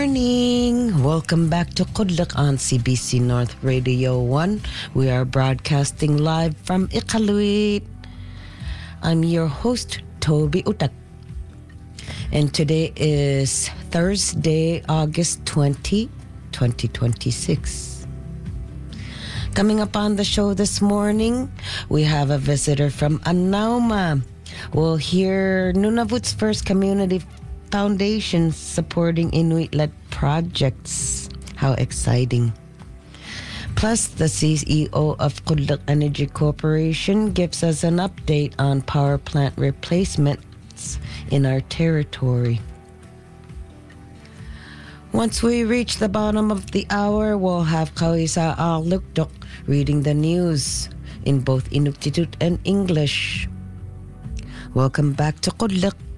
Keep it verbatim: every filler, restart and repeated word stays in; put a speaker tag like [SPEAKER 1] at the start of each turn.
[SPEAKER 1] Morning. Welcome back to Kudlak on C B C North Radio one. We are broadcasting live from Iqaluit. I'm your host, Toby Utak. And today is Thursday, August twentieth, twenty twenty-six. Coming up on the show this morning, we have a visitor from Anauma. We'll hear Nunavut's first community foundation supporting Inuit-led projects. How exciting. Plus, the C E O of Kudlak Energy Corporation gives us an update on power plant replacements in our territory. Once we reach the bottom of the hour, we'll have Kawisa Alukdok reading the news in both Inuktitut and English. Welcome back to Kudlak.